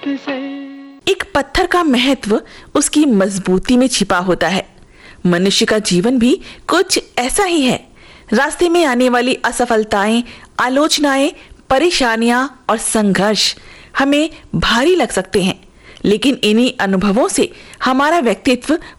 एक पत्थर का महत्व उसकी मजबूती में छिपा होता है। मनुष्य का जीवन भी कुछ ऐसा ही है। रास्ते में आने वाली असफलताएं, आलोचनाएं, परेशानियां और संघर्ष हमें भारी लग सकते हैं, लेकिन इन्हीं अनुभवों से हमारा व्यक्तित्व